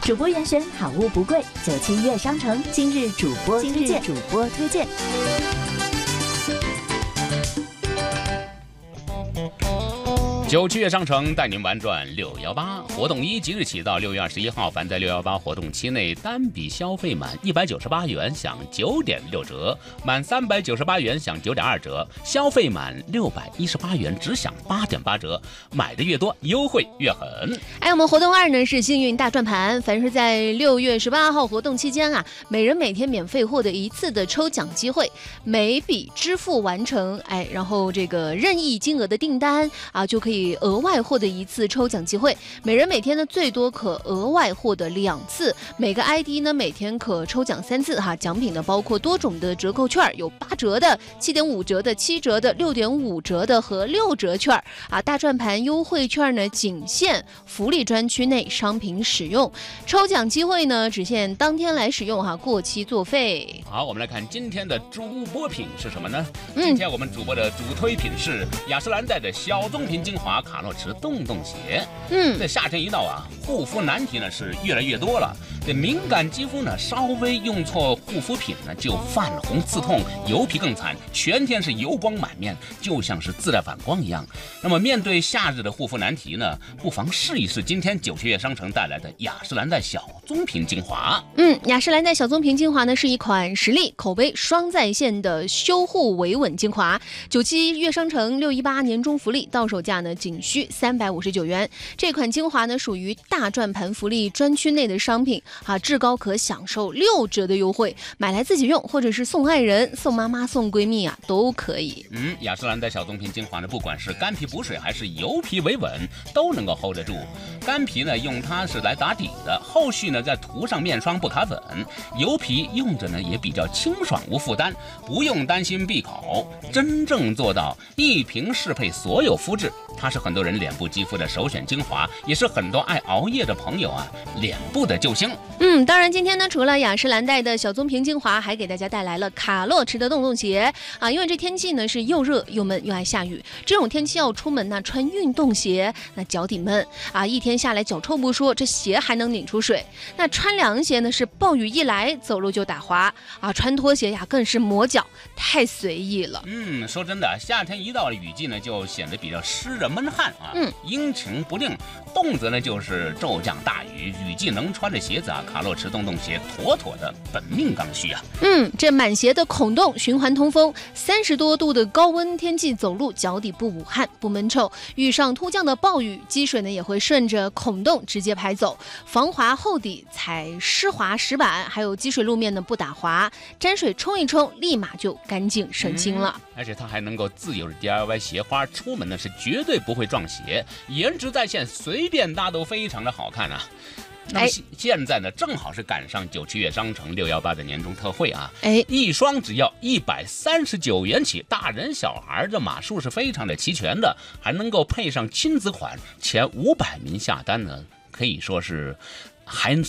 主播严选好物不贵，97悦商城今日主播推荐。 97悦商城带您玩转618活动1即日起到6月21号，凡在618活动期内单笔消费满198元享9.6折，满398元享9.2折，消费满618元只享8.8折，买的越多优惠越狠。 我们活动2呢是幸运大转盘，凡是在6月18号活动期间啊，每人每天免费获得1次的抽奖机会，每笔支付完成，然后这个任意金额的订单啊，就可以额外获得1次抽奖机会，每人每天呢最多可额外获得2次，每个 ID 呢每天可抽奖3次哈。奖品呢包括多种的折扣券，有8折的、7.5折的、7折的、6.5折的和6折券啊。大转盘优惠券呢仅限福利专区内商品使用，抽奖机会呢只限当天来使用哈，过期作废。 好，我们来看今天的主播品是什么呢？今天我们主播的主推品是雅诗兰黛的小棕瓶精华卡洛驰洞洞鞋。这夏天一到啊，护肤难题呢是越来越多了。这敏感肌肤呢，稍微用错护肤品呢，就泛红刺痛，油皮更惨，全天是油光满面，就像是自带反光一样。那么面对夏日的护肤难题呢，不妨试一试今天97悦商城带来的雅诗兰黛小棕瓶精华。 雅诗兰黛小棕瓶精华呢是一款实力口碑双在线的修护维稳精华。97悦商城618年终福利到手价呢仅需359元。这款精华呢属于大转盘福利专区内的商品啊，至高可享受6折的优惠，买来自己用或者是送爱人、送妈妈、送闺蜜啊都可以。 雅诗兰黛小棕瓶精华呢，不管是干皮补水还是油皮维稳，都能够 hold 得住。干皮呢用它是来打底的，后续呢再涂上面霜不卡粉。油皮用着呢也比较清爽无负担，不用担心闭口，真正做到一瓶适配所有肤质。它是很多人脸部肌肤的首选精华，也是很多爱熬夜的朋友啊脸部的救星。 当然今天呢，除了雅诗兰黛的小棕瓶精华，还给大家带来了卡洛驰的洞洞鞋啊。因为这天气呢是又热又闷又爱下雨，这种天气要出门呢穿运动鞋，那脚底闷啊，一天下来脚臭不说，这鞋还能拧出水。那穿凉鞋呢是暴雨一来走路就打滑啊，穿拖鞋呀更是磨脚，太随意了。 说真的，夏天一到了雨季呢，就显得比较湿热闷汗啊，阴晴不定，动辄呢就是骤降大雨，雨季能穿的鞋子啊，卡洛驰洞洞鞋妥妥的本命刚需啊。 这满鞋的孔洞循环通风，30多度的高温天气走路脚底不捂汗不闷臭，遇上突降的暴雨，积水呢也会顺着孔洞直接排走，防滑厚底，踩湿滑石板，还有积水路面呢不打滑，沾水冲一冲，立马就干净省心了。 而且它还能够自由的 DIY 鞋花，出门呢是绝对不会撞鞋，颜值在线，随便搭都非常的好看啊。那么现在呢，正好是赶上97悦商城618的年终特惠啊！一双只要139元起，大人小孩的码数是非常的齐全的，还能够配上亲子款，前500名下单呢，可以说是还